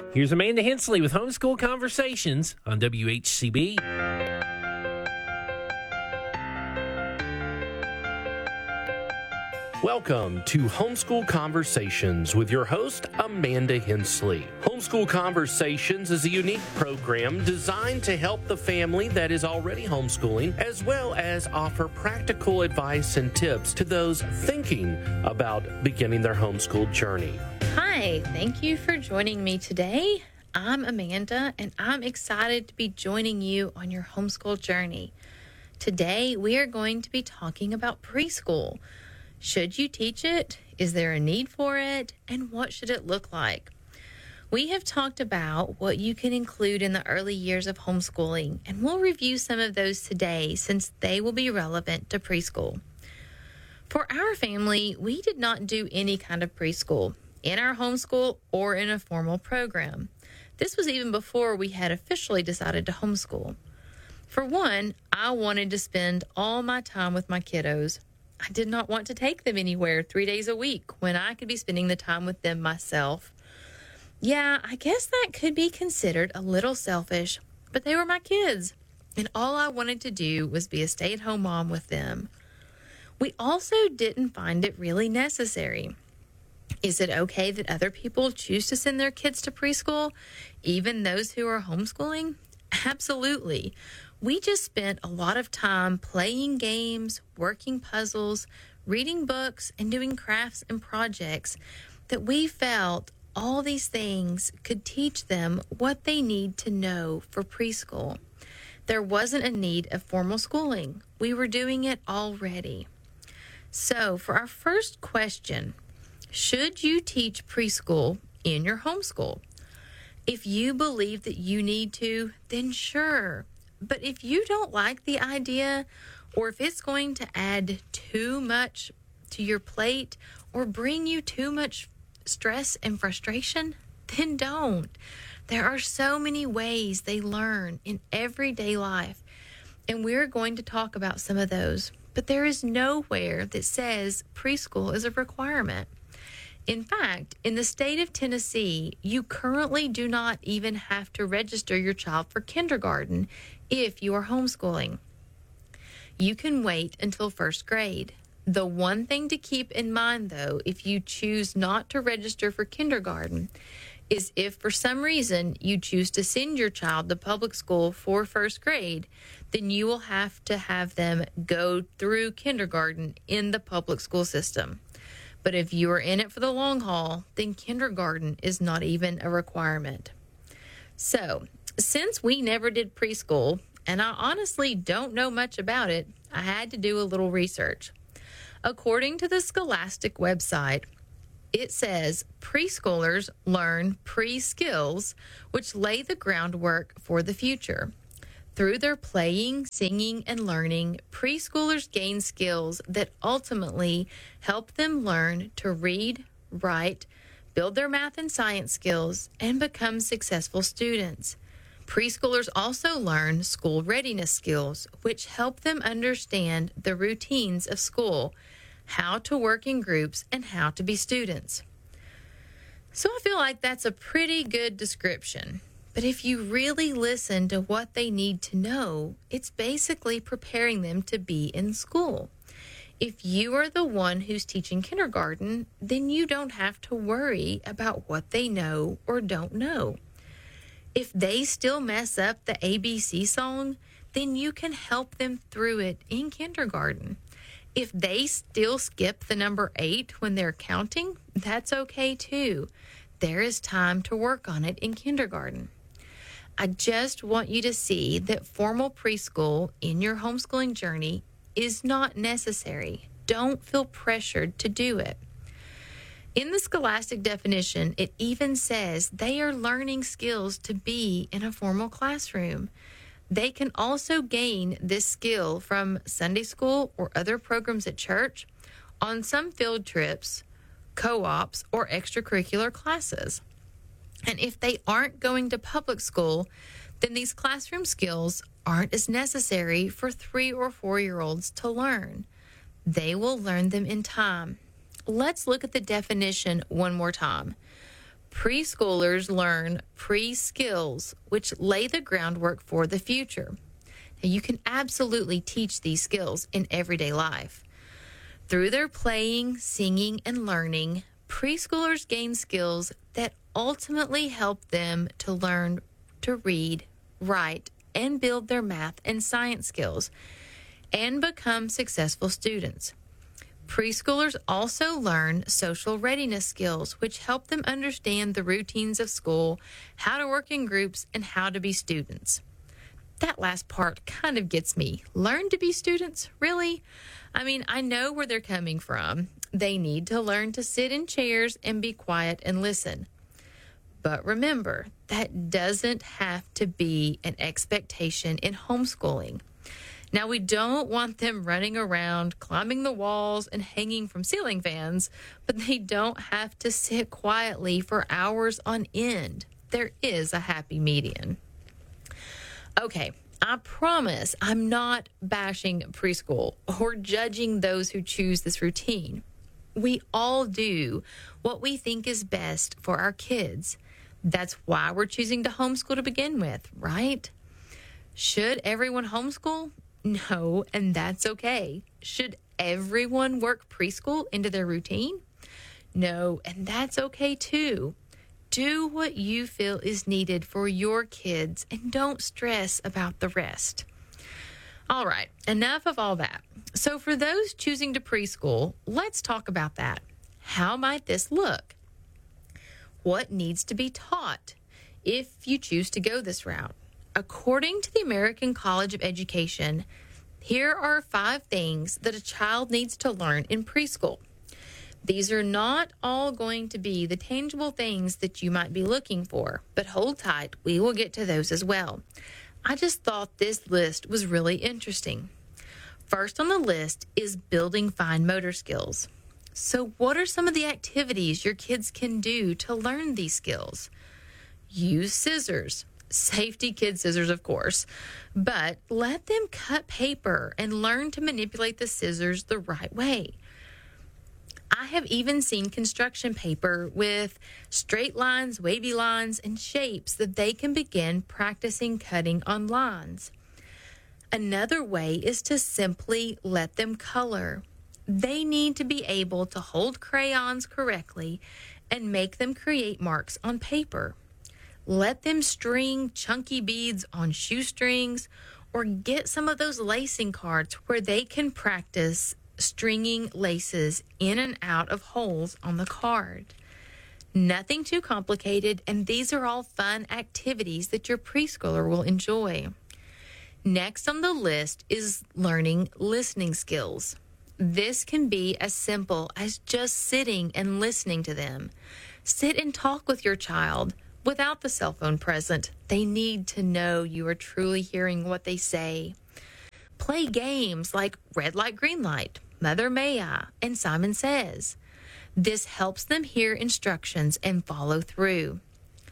Here's Amanda Hensley with Homeschool Conversations on WHCB. Welcome to Homeschool Conversations with your host, Amanda Hensley. Homeschool Conversations is a unique program designed to help the family that is already homeschooling, as well as offer practical advice and tips to those thinking about beginning their homeschool journey. Hi, thank you for joining me today. I'm Amanda, and I'm excited to be joining you on your homeschool journey. Today, we are going to be talking about preschool. Should you teach it? Is there a need for it? And what should it look like? We have talked about what you can include in the early years of homeschooling, and we'll review some of those today since they will be relevant to preschool. For our family, we did not do any kind of preschool in our homeschool or in a formal program. This was even before we had officially decided to homeschool. For one, I wanted to spend all my time with my kiddos. I did not want to take them anywhere 3 days a week when I could be spending the time with them myself. Yeah, I guess that could be considered a little selfish, but they were my kids, and all I wanted to do was be a stay-at-home mom with them. We also didn't find it really necessary. Is it okay that other people choose to send their kids to preschool, even those who are homeschooling? Absolutely. We just spent a lot of time playing games, working puzzles, reading books, and doing crafts and projects that we felt all these things could teach them what they need to know for preschool. There wasn't a need of formal schooling. We were doing it already. So for our first question, should you teach preschool in your homeschool? If you believe that you need to, then sure. But if you don't like the idea, or if it's going to add too much to your plate or bring you too much stress and frustration, then don't. There are so many ways they learn in everyday life, and we're going to talk about some of those. But there is nowhere that says preschool is a requirement. In fact, in the state of Tennessee, you currently do not even have to register your child for kindergarten if you are homeschooling. You can wait until first grade. The one thing to keep in mind, though, if you choose not to register for kindergarten, is if for some reason you choose to send your child to public school for first grade, then you will have to have them go through kindergarten in the public school system. But if you are in it for the long haul, then kindergarten is not even a requirement. So, since we never did preschool, and I honestly don't know much about it, I had to do a little research. According to the Scholastic website, it says preschoolers learn pre-skills, which lay the groundwork for the future. Through their playing, singing, and learning, preschoolers gain skills that ultimately help them learn to read, write, build their math and science skills, and become successful students. Preschoolers also learn school readiness skills, which help them understand the routines of school, how to work in groups, and how to be students. So I feel like that's a pretty good description. But if you really listen to what they need to know, it's basically preparing them to be in school. If you are the one who's teaching kindergarten, then you don't have to worry about what they know or don't know. If they still mess up the ABC song, then you can help them through it in kindergarten. If they still skip the number 8 when they're counting, that's okay too. There is time to work on it in kindergarten. I just want you to see that formal preschool in your homeschooling journey is not necessary. Don't feel pressured to do it. In the Scholastic definition, it even says they are learning skills to be in a formal classroom. They can also gain this skill from Sunday school or other programs at church, on some field trips, co-ops, or extracurricular classes. And if they aren't going to public school, then these classroom skills aren't as necessary for 3 or 4-year-olds to learn. They will learn them in time. Let's look at the definition one more time. Preschoolers learn pre-skills, which lay the groundwork for the future. Now, you can absolutely teach these skills in everyday life. Through their playing, singing, and learning, preschoolers gain skills that ultimately help them to learn to read, write, and build their math and science skills and become successful students. Preschoolers also learn social readiness skills, which help them understand the routines of school, how to work in groups, and how to be students. That last part kind of gets me. Learn to be students? Really? I mean, I know where they're coming from. They need to learn to sit in chairs and be quiet and listen. But remember, that doesn't have to be an expectation in homeschooling. Now, we don't want them running around, climbing the walls, and hanging from ceiling fans, but they don't have to sit quietly for hours on end. There is a happy median. Okay, I promise I'm not bashing preschool or judging those who choose this routine. We all do what we think is best for our kids. That's why we're choosing to homeschool to begin with, right? Should everyone homeschool? No, and that's okay. Should everyone work preschool into their routine? No, and that's okay too. Do what you feel is needed for your kids and don't stress about the rest. All right, enough of all that. So for those choosing to preschool, let's talk about that. How might this look? What needs to be taught if you choose to go this route? According to the American College of Education, here are 5 things that a child needs to learn in preschool. These are not all going to be the tangible things that you might be looking for, but hold tight, we will get to those as well. I just thought this list was really interesting. First on the list is building fine motor skills. So what are some of the activities your kids can do to learn these skills? Use scissors. Safety kid scissors, of course, but let them cut paper and learn to manipulate the scissors the right way. I have even seen construction paper with straight lines, wavy lines, and shapes that they can begin practicing cutting on lines. Another way is to simply let them color. They need to be able to hold crayons correctly and make them create marks on paper. Let them string chunky beads on shoestrings or get some of those lacing cards where they can practice stringing laces in and out of holes on the card. Nothing too complicated, and these are all fun activities that your preschooler will enjoy. Next on the list is learning listening skills. This can be as simple as just sitting and listening to them. Sit and talk with your child. Without the cell phone present, they need to know you are truly hearing what they say. Play games like Red Light, Green Light, Mother May I, and Simon Says. This helps them hear instructions and follow through.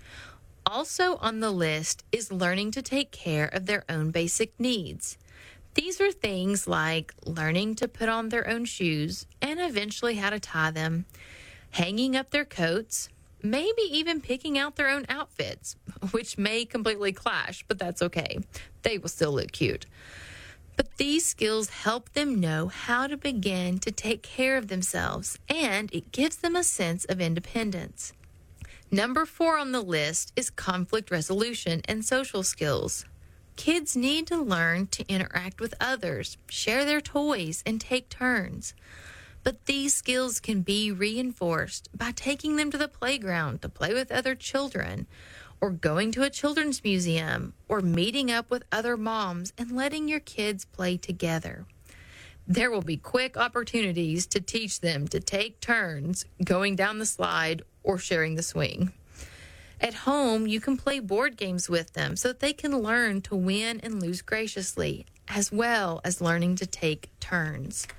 Also on the list is learning to take care of their own basic needs. These are things like learning to put on their own shoes and eventually how to tie them, hanging up their coats, maybe even picking out their own outfits, which may completely clash, but that's okay. They will still look cute. But these skills help them know how to begin to take care of themselves, and it gives them a sense of independence. Number 4 on the list is conflict resolution and social skills. Kids need to learn to interact with others, share their toys, and take turns. But these skills can be reinforced by taking them to the playground to play with other children, or going to a children's museum, or meeting up with other moms and letting your kids play together. There will be quick opportunities to teach them to take turns going down the slide or sharing the swing. At home, you can play board games with them so that they can learn to win and lose graciously, as well as learning to take turns.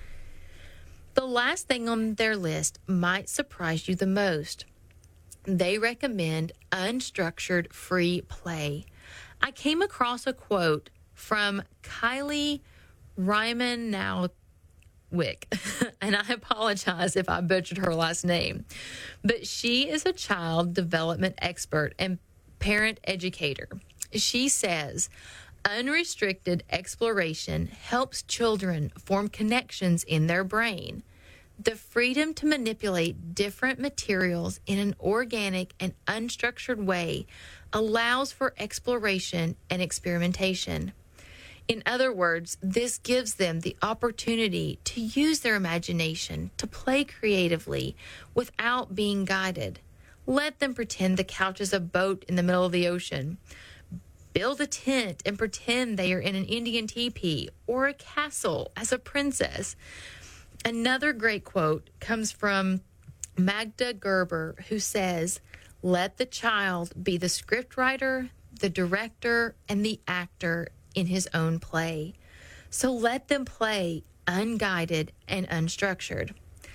The last thing on their list might surprise you the most. They recommend unstructured free play. I came across a quote from Kylie Ryman. Now, Wick, and I apologize if I butchered her last name, but she is a child development expert and parent educator. She says, unrestricted exploration helps children form connections in their brain. The freedom to manipulate different materials in an organic and unstructured way allows for exploration and experimentation. In other words, this gives them the opportunity to use their imagination, to play creatively without being guided. Let them pretend the couch is a boat in the middle of the ocean. Build a tent and pretend they are in an Indian teepee or a castle as a princess. Another great quote comes from Magda Gerber, who says, "Let the child be the scriptwriter, the director, and the actor in his own play." So let them play unguided and unstructured.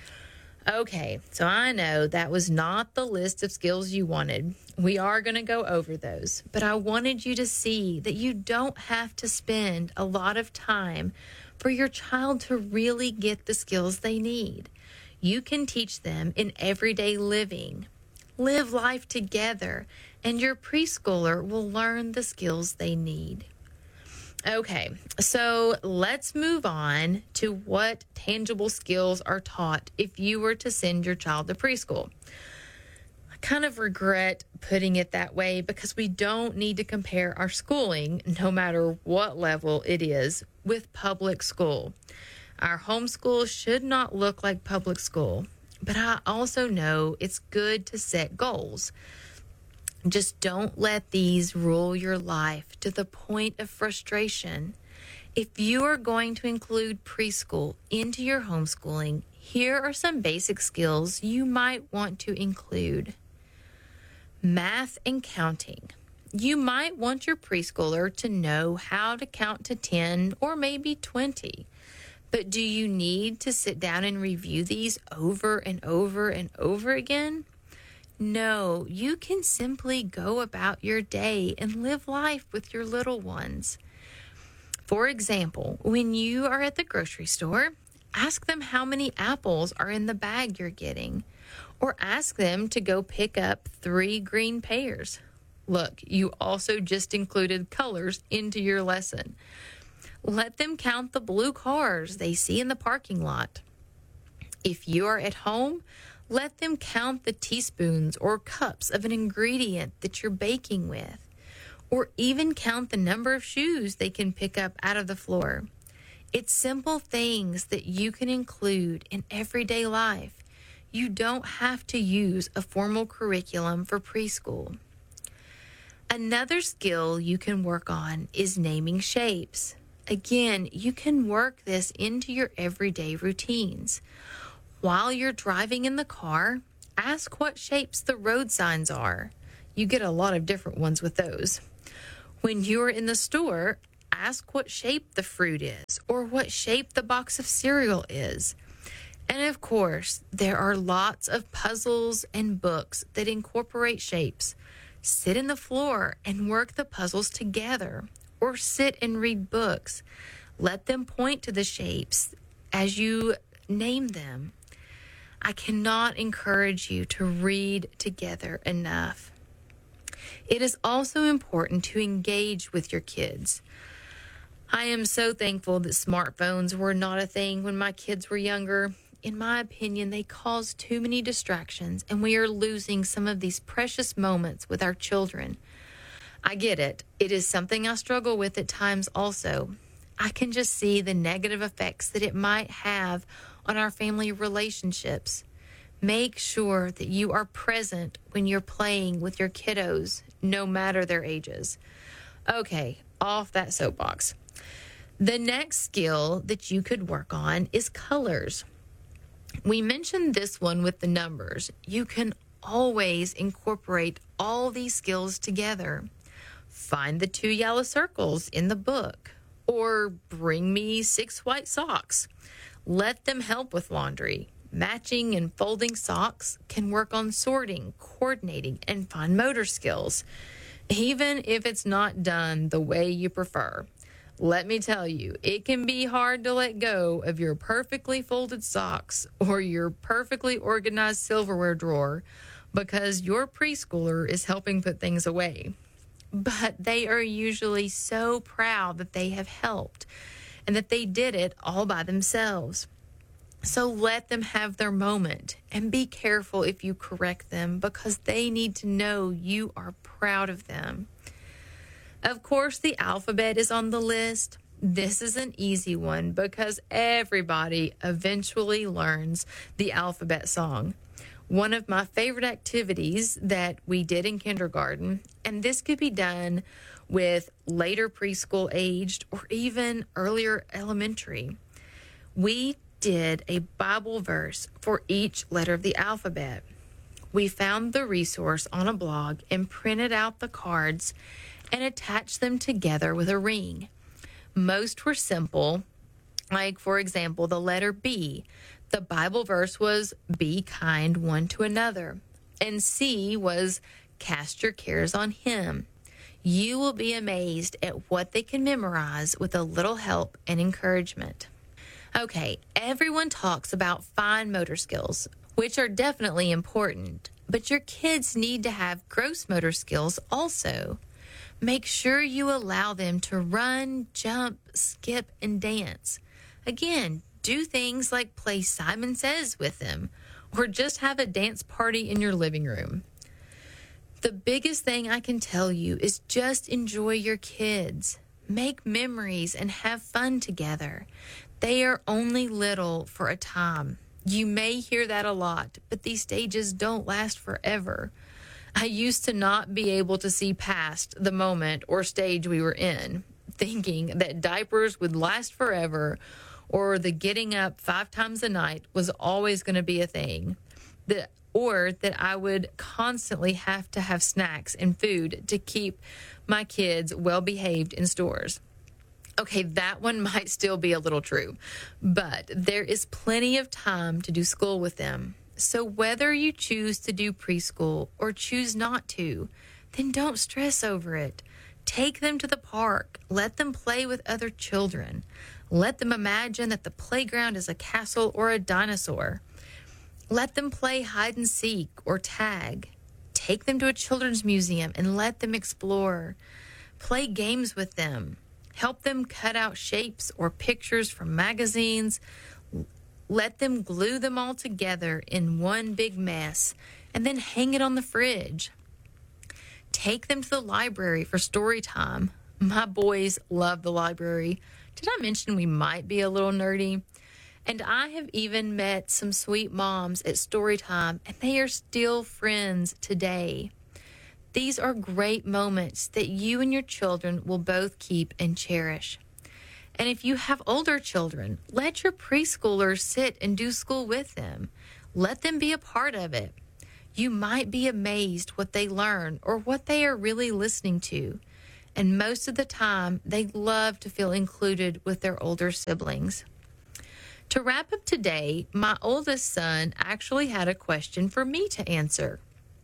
Okay, so I know that was not the list of skills you wanted. We are going to go over those, but I wanted you to see that you don't have to spend a lot of time for your child to really get the skills they need. You can teach them in everyday living. Live life together, and your preschooler will learn the skills they need. Okay, so let's move on to what tangible skills are taught if you were to send your child to preschool. I kind of regret putting it that way because we don't need to compare our schooling, no matter what level it is, with public school. Our homeschool should not look like public school, but I also know it's good to set goals. Just don't let these rule your life to the point of frustration. If you are going to include preschool into your homeschooling, here are some basic skills you might want to include. Math and counting. You might want your preschooler to know how to count to 10 or maybe 20. But do you need to sit down and review these over and over and over again? No, you can simply go about your day and live life with your little ones. For example, when you are at the grocery store, ask them how many apples are in the bag you're getting, or ask them to go pick up 3 green pears. Look, you also just included colors into your lesson. Let them count the blue cars they see in the parking lot. If you are at home, let them count the teaspoons or cups of an ingredient that you're baking with, or even count the number of shoes they can pick up out of the floor. It's simple things that you can include in everyday life. You don't have to use a formal curriculum for preschool. Another skill you can work on is naming shapes. Again, you can work this into your everyday routines. While you're driving in the car, ask what shapes the road signs are. You get a lot of different ones with those. When you're in the store, ask what shape the fruit is or what shape the box of cereal is. And of course, there are lots of puzzles and books that incorporate shapes. Sit in the floor and work the puzzles together, or sit and read books. Let them point to the shapes as you name them. I cannot encourage you to read together enough. It is also important to engage with your kids. I am so thankful that smartphones were not a thing when my kids were younger. In my opinion, they cause too many distractions, and we are losing some of these precious moments with our children. I get it. It is something I struggle with at times also. I can just see the negative effects that it might have on our family relationships. Make sure that you are present when you're playing with your kiddos, no matter their ages. Okay, off that soapbox. The next skill that you could work on is colors. We mentioned this one with the numbers. You can always incorporate all these skills together. Find the 2 yellow circles in the book, or bring me 6 white socks. Let them help with laundry. Matching and folding socks can work on sorting, coordinating, and fine motor skills, even if it's not done the way you prefer. Let me tell you, it can be hard to let go of your perfectly folded socks or your perfectly organized silverware drawer because your preschooler is helping put things away. But they are usually so proud that they have helped and that they did it all by themselves. So let them have their moment and be careful if you correct them because they need to know you are proud of them. Of course, the alphabet is on the list. This is an easy one because everybody eventually learns the alphabet song. One of my favorite activities that we did in kindergarten, and this could be done with later preschool aged or even earlier elementary. We did a Bible verse for each letter of the alphabet. We found the resource on a blog and printed out the cards and attached them together with a ring. Most were simple, like, for example, the letter B. The Bible verse was, "Be kind one to another." And C was, "Cast your cares on him." You will be amazed at what they can memorize with a little help and encouragement. Okay, everyone talks about fine motor skills, which are definitely important, but your kids need to have gross motor skills also. Make sure you allow them to run, jump, skip, and dance. Again, do things like play Simon Says with them, or just have a dance party in your living room. The biggest thing I can tell you is just enjoy your kids. Make memories and have fun together. They are only little for a time. You may hear that a lot, but these stages don't last forever. I used to not be able to see past the moment or stage we were in, thinking that diapers would last forever or the getting up 5 times a night was always going to be a thing, or that I would constantly have to have snacks and food to keep my kids well behaved in stores. Okay, that one might still be a little true, but there is plenty of time to do school with them. So whether you choose to do preschool or choose not to, then don't stress over it. Take them to the park. Let them play with other children. Let them imagine that the playground is a castle or a dinosaur. Let them play hide and seek or tag. Take them to a children's museum and let them explore. Play games with them. Help them cut out shapes or pictures from magazines. Let them glue them all together in one big mess and then hang it on the fridge. Take them to the library for story time. My boys love the library. Did I mention we might be a little nerdy? And I have even met some sweet moms at story time, and they are still friends today. These are great moments that you and your children will both keep and cherish. And if you have older children, let your preschoolers sit and do school with them. Let them be a part of it. You might be amazed what they learn or what they are really listening to. And most of the time, they love to feel included with their older siblings. To wrap up today, my oldest son actually had a question for me to answer.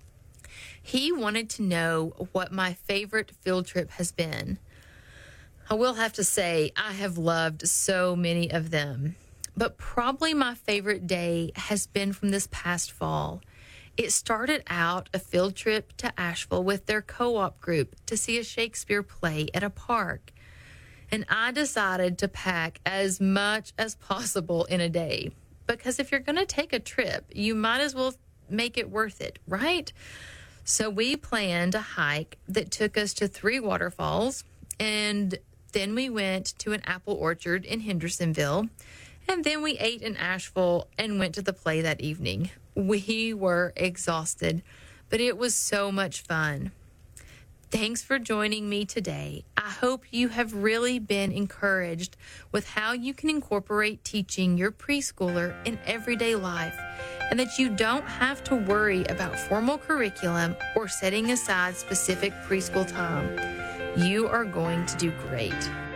He wanted to know what my favorite field trip has been. I will have to say I have loved so many of them, but probably my favorite day has been from this past fall. It started out a field trip to Asheville with their co-op group to see a Shakespeare play at a park. And I decided to pack as much as possible in a day, because if you're going to take a trip, you might as well make it worth it, right? So we planned a hike that took us to 3 waterfalls, and then we went to an apple orchard in Hendersonville, and then we ate in Asheville and went to the play that evening. We were exhausted, but it was so much fun. Thanks for joining me today. I hope you have really been encouraged with how you can incorporate teaching your preschooler in everyday life, and that you don't have to worry about formal curriculum or setting aside specific preschool time. You are going to do great.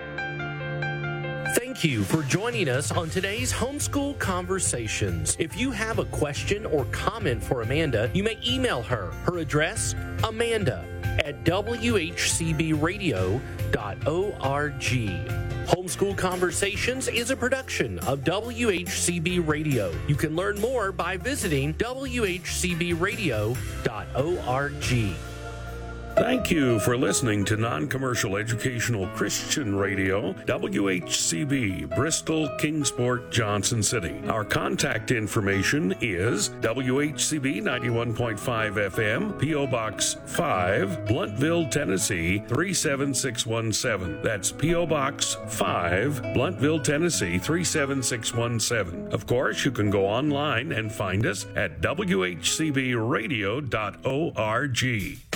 Thank you for joining us on today's Homeschool Conversations. If you have a question or comment for Amanda, you may email her. Her address, Amanda at whcbradio.org. Homeschool Conversations is a production of WHCB Radio. You can learn more by visiting whcbradio.org. Thank you for listening to Non-Commercial Educational Christian Radio, WHCB, Bristol, Kingsport, Johnson City. Our contact information is WHCB 91.5 FM, P.O. Box 5, Blountville, Tennessee 37617. That's P.O. Box 5, Blountville, Tennessee 37617. Of course, you can go online and find us at WHCBradio.org.